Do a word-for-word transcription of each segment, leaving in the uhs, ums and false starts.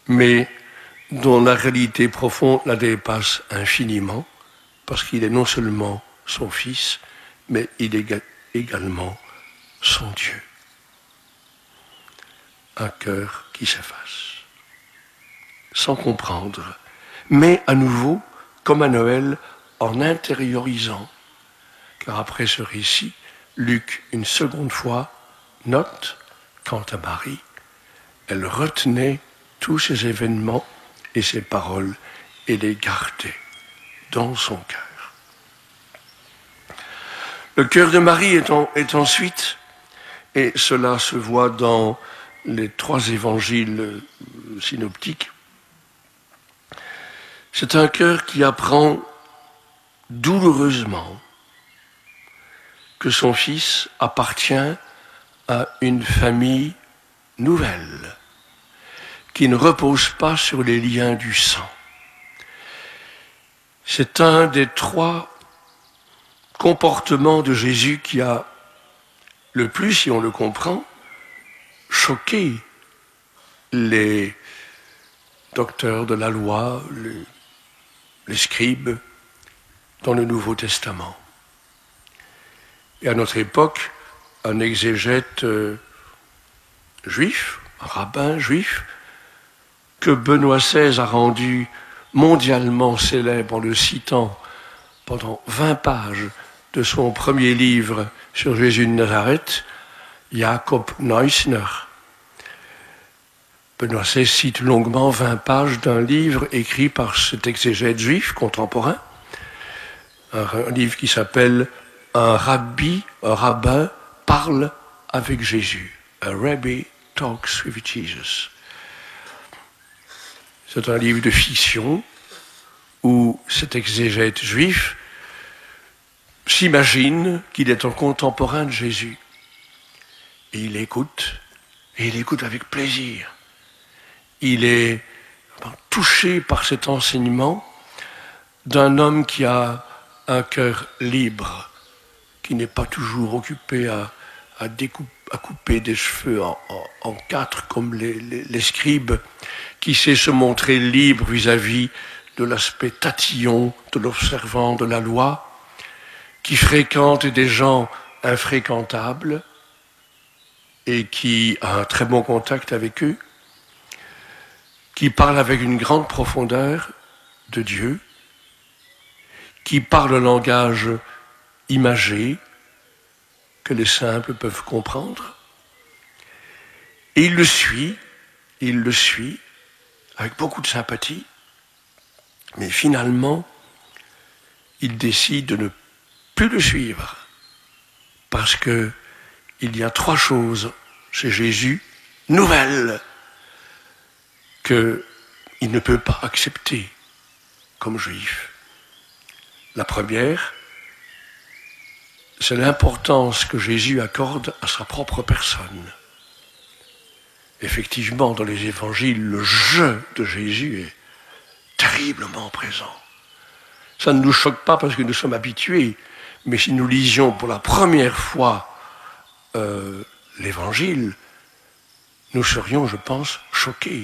mais dont la réalité profonde la dépasse infiniment, parce qu'il est non seulement son Fils, mais il est également son Dieu. Un cœur qui s'efface, sans comprendre, mais à nouveau, comme à Noël, en intériorisant. Car après ce récit, Luc, une seconde fois, note, quant à Marie, elle retenait tous ces événements et ces paroles et les gardait dans son cœur. Le cœur de Marie est, en, est ensuite, et cela se voit dans les trois évangiles synoptiques, c'est un cœur qui apprend douloureusement que son fils appartient à une famille nouvelle, qui ne repose pas sur les liens du sang. C'est un des trois comportements de Jésus qui a le plus, si on le comprend, choqué les docteurs de la loi, les, les scribes dans le Nouveau Testament. Et à notre époque, un exégète euh, juif, un rabbin juif, que Benoît seize a rendu mondialement célèbre en le citant pendant vingt pages de son premier livre sur Jésus de Nazareth, Jacob Neusner. Benoît seize cite longuement vingt pages d'un livre écrit par cet exégète juif contemporain, un, un livre qui s'appelle « Un rabbi, un rabbin parle avec Jésus ». « A Rabbi Talks with Jesus ». C'est un livre de fiction où cet exégète juif s'imagine qu'il est un contemporain de Jésus. Et il écoute, et il écoute avec plaisir. Il est touché par cet enseignement d'un homme qui a un cœur libre, qui n'est pas toujours occupé à, à, découper, à couper des cheveux en, en, en quatre comme les, les, les scribes, qui sait se montrer libre vis-à-vis de l'aspect tatillon de l'observant de la loi, qui fréquente des gens infréquentables et qui a un très bon contact avec eux, qui parle avec une grande profondeur de Dieu, qui parle le langage imagé que les simples peuvent comprendre. Et il le suit, il le suit avec beaucoup de sympathie, mais finalement, il décide de ne plus le suivre, parce que il y a trois choses chez Jésus nouvelles qu'il ne peut pas accepter comme juif. La première, c'est l'importance que Jésus accorde à sa propre personne. Effectivement, dans les évangiles, le « je » de Jésus est terriblement présent. Ça ne nous choque pas parce que nous sommes habitués, mais si nous lisions pour la première fois euh, l'évangile, nous serions, je pense, choqués.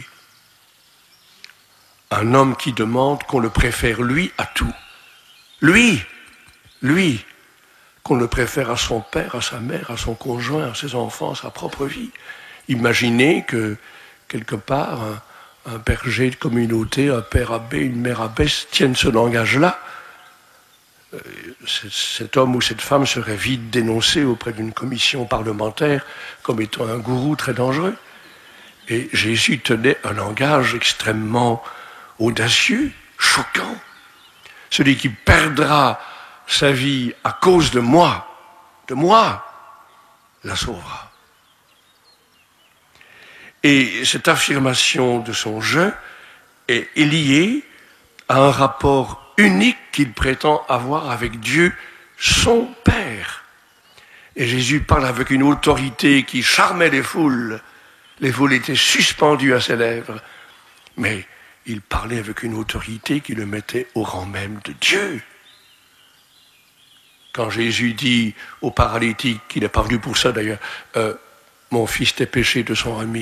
Un homme qui demande qu'on le préfère lui à tout. Lui, lui, qu'on le préfère à son père, à sa mère, à son conjoint, à ses enfants, à sa propre vie. Imaginez que, quelque part, un, un berger de communauté, un père abbé, une mère abbesse tiennent ce langage-là. Euh, cet homme ou cette femme serait vite dénoncé auprès d'une commission parlementaire comme étant un gourou très dangereux. Et Jésus tenait un langage extrêmement audacieux, choquant. Celui qui perdra sa vie à cause de moi, de moi, la sauvera. Et cette affirmation de son je est liée à un rapport unique qu'il prétend avoir avec Dieu, son Père. Et Jésus parle avec une autorité qui charmait les foules. Les foules étaient suspendues à ses lèvres. Mais il parlait avec une autorité qui le mettait au rang même de Dieu. Quand Jésus dit au paralytique, qu'il n'est pas venu pour ça d'ailleurs, euh, « Mon fils t'est péché de son ami »,